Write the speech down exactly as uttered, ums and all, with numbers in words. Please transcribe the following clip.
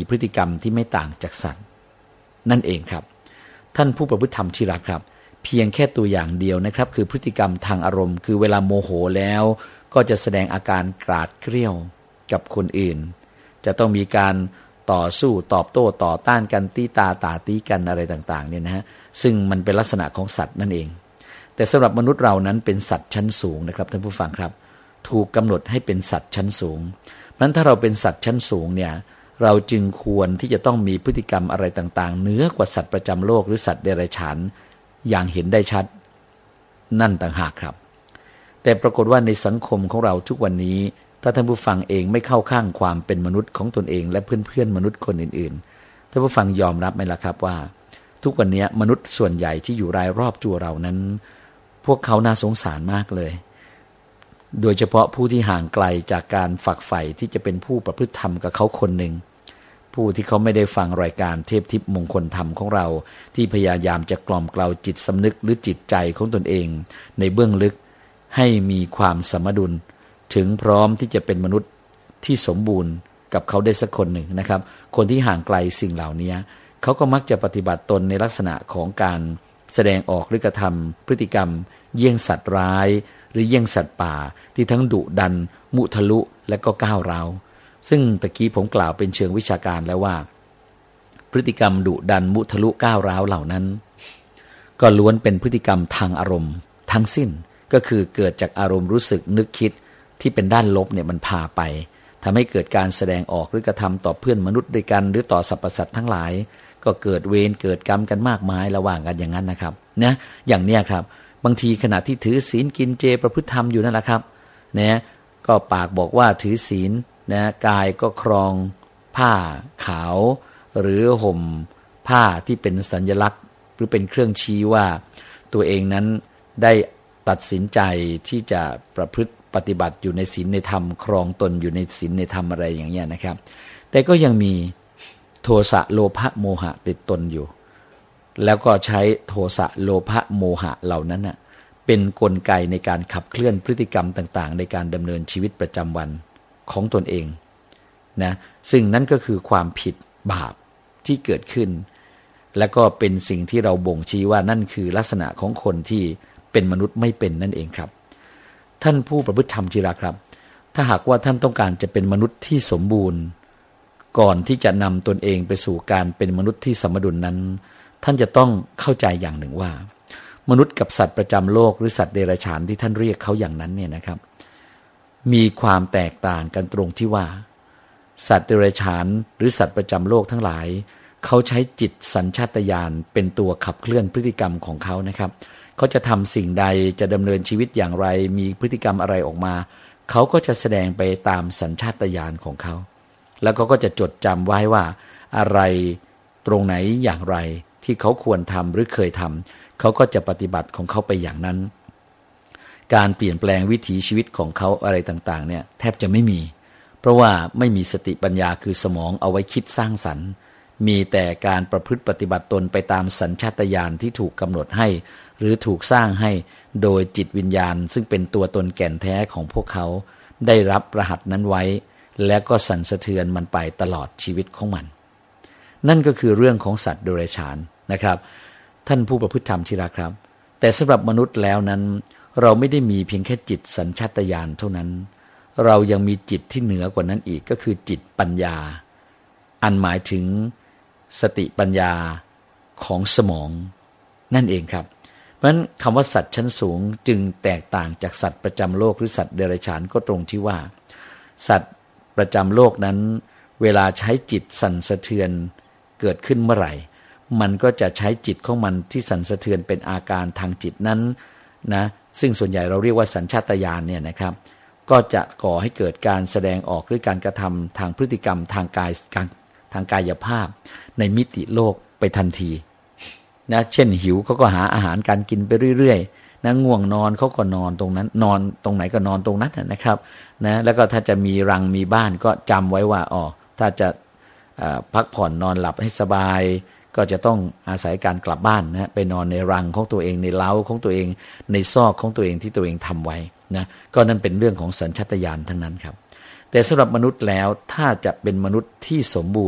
พฤติกรรมที่ไม่ต่างจากสัตว์นั่นเองครับท่านผู้ประพฤติธรรมที่รักครับเพียงแค่ตัวอย่างเดียวนะครับคือพฤติกรรมทางอารมณ์คือเวลาโมโหแล้วก็จะแสดงอาการกราดเกรี้ยวกับคนอื่นจะต้องมีการต่อสู้ตอบโต้ต่อต้านกันตีตาตาตีกันอะไรต่างๆเนี่ยนะฮะซึ่งมันเป็นลักษณะของสัตว์นั่นเองแต่สำหรับมนุษย์เรานั้นเป็นสัตว์ชั้นสูงนะครับท่านผู้ฟังครับถูกกำหนดให้เป็นสัตว์ชั้นสูงเพราะฉะนั้นถ้าเราเป็นสัตว์ชั้นสูงเนี่ยเราจึงควรที่จะต้องมีพฤติกรรมอะไรต่างๆเหนือกว่าสัตว์ประจำโลกหรือสัตว์เดรัจฉานอย่างเห็นได้ชัดนั่นต่างหากครับแต่ปรากฏว่าในสังคมของเราทุกวันนี้ถ้าท่านผู้ฟังเองไม่เข้าข้างความเป็นมนุษย์ของตนเองและเพื่อนๆมนุษย์คนอื่นๆท่านผู้ฟังยอมรับไหมล่ะครับว่าทุกวันนี้มนุษย์ส่วนใหญ่ที่อยู่รายรอบตัวเรานั้นพวกเขาน่าสงสารมากเลยโดยเฉพาะผู้ที่ห่างไกลจากการฝักใฝ่ที่จะเป็นผู้ประพฤติธรรมกับเขาคนหนึ่งผู้ที่เขาไม่ได้ฟังรายการเทพทิพย์มงคลธรรมของเราที่พยายามจะกล่อมเกลาจิตสำนึกหรือจิตใจของตนเองในเบื้องลึกให้มีความสมดุลถึงพร้อมที่จะเป็นมนุษย์ที่สมบูรณ์กับเขาได้สักคนหนึ่งนะครับคนที่ห่างไกลสิ่งเหล่านี้เขาก็มักจะปฏิบัติตนในลักษณะของการแสดงออกหรือกระทำพฤติกรรมเยี่ยงสัตว์ร้ายหรือเยี่ยงสัตว์ป่าที่ทั้งดุดันมุทะลุและก็ก้าวร้าวซึ่งตะกี้ผมกล่าวเป็นเชิงวิชาการแล้วว่าพฤติกรรมดุดันมุทะลุก้าวร้าวเหล่านั้นก็ล้วนเป็นพฤติกรรมทางอารมณ์ทั้งสิ้นก็คือเกิดจากอารมณ์รู้สึกนึกคิดที่เป็นด้านลบเนี่ยมันพาไปทำให้เกิดการแสดงออกหรือกระทำต่อเพื่อนมนุษย์ด้วยกันหรือต่อสรรพสัตว์ทั้งหลายก็เกิดเวรเกิดกรรมกันมากมายระหว่างกันอย่างนั้นนะครับนะอย่างเนี้ยครับบางทีขณะที่ถือศีลกินเจประพฤติธรรมอยู่นั่นแหละครับนะก็ปากบอกว่าถือศีลนะกายก็ครองผ้าขาวหรือห่มผ้าที่เป็นสัญลักษณ์หรือเป็นเครื่องชี้ว่าตัวเองนั้นได้ตัดสินใจที่จะประพฤติปฏิบัติอยู่ในศีลในธรรมครองตนอยู่ในศีลในธรรมอะไรอย่างเงี้ยนะครับแต่ก็ยังมีโทสะโลภะโมหะติดตนอยู่แล้วก็ใช้โทสะโลภะโมหะเหล่านั้นน่ะเป็นกลไกในการขับเคลื่อนพฤติกรรมต่างๆในการดำเนินชีวิตประจำวันของตนเองนะซึ่งนั่นก็คือความผิดบาปที่เกิดขึ้นและก็เป็นสิ่งที่เราบ่งชี้ว่านั่นคือลักษณะของคนที่เป็นมนุษย์ไม่เป็นนั่นเองครับท่านผู้ประพฤติธรรมที่รักครับถ้าหากว่าท่านต้องการจะเป็นมนุษย์ที่สมบูรณ์ก่อนที่จะนำตนเองไปสู่การเป็นมนุษย์ที่สมดุลนั้นท่านจะต้องเข้าใจอย่างหนึ่งว่ามนุษย์กับสัตว์ประจำโลกหรือสัตว์เดรัจฉานที่ท่านเรียกเขาอย่างนั้นเนี่ยนะครับมีความแตกต่างกันตรงที่ว่าสัตว์เดรัจฉานหรือสัตว์ประจำโลกทั้งหลายเขาใช้จิตสัญชาตญาณเป็นตัวขับเคลื่อนพฤติกรรมของเขานะครับเขาจะทำสิ่งใดจะดำเนินชีวิตอย่างไรมีพฤติกรรมอะไรออกมาเขาก็จะแสดงไปตามสัญชาตญาณของเขาแล้วก็ก็จะจดจำไว้ว่าอะไรตรงไหนอย่างไรที่เขาควรทำหรือเคยทำเขาก็จะปฏิบัติของเขาไปอย่างนั้นการเปลี่ยนแปลงวิถีชีวิตของเขาอะไรต่างๆเนี่ยแทบจะไม่มีเพราะว่าไม่มีสติปัญญาคือสมองเอาไว้คิดสร้างสรรค์มีแต่การประพฤติปฏิบัติตนไปตามสัญชาตญาณที่ถูกกำหนดให้หรือถูกสร้างให้โดยจิตวิญญาณซึ่งเป็นตัวตนแก่นแท้ของพวกเขาได้รับรหัสนั้นไว้และก็สั่นสะเทือนมันไปตลอดชีวิตของมันนั่นก็คือเรื่องของสัตว์เดรัจฉานนะครับท่านผู้ประพฤติธรรมที่รักครับแต่สำหรับมนุษย์แล้วนั้นเราไม่ได้มีเพียงแค่จิตสัญชาตญาณเท่านั้นเรายังมีจิตที่เหนือกว่านั้นอีกก็คือจิตปัญญาอันหมายถึงสติปัญญาของสมองนั่นเองครับเพราะฉะนั้นคำว่าสัตว์ชั้นสูงจึงแตกต่างจากสัตว์ประจำโลกหรือสัตว์เดรัจฉานก็ตรงที่ว่าสัตว์ประจำโลกนั้นเวลาใช้จิตสั่นสะเทือนเกิดขึ้นเมื่อไหร่มันก็จะใช้จิตของมันที่สั่นสะเทือนเป็นอาการทางจิตนั้นนะซึ่งส่วนใหญ่เราเรียกว่าสัญชาตญาณเนี่ยนะครับก็จะก่อให้เกิดการแสดงออกหรือการกระทำทางพฤติกรรมทางกายทางกายภาพในมิติโลกไปทันทีนะเช่นหิวเขาก็หาอาหารการกินไปเรื่อยๆนะง่วงนอนเขาก็นอนตรงนั้นนอนตรงไหนก็นอนตรงนั้นนะครับนะแล้วก็ถ้าจะมีรังมีบ้านก็จำไว้ว่าอ๋อถ้าจะพักผ่อนนอนหลับให้สบายก็จะต้องอาศัยการกลับบ้านนะไปนอนในรังของตัวเองในเล้าของตัวเองในซอกของตัวเองที่ตัวเองทำไว้นะก็นั่นเป็นเรื่องของสัญชาตญาณทั้งนั้นครับแต่สำหรับมนุษย์แล้วถ้าจะเป็นมนุษย์ที่สมบูรณ์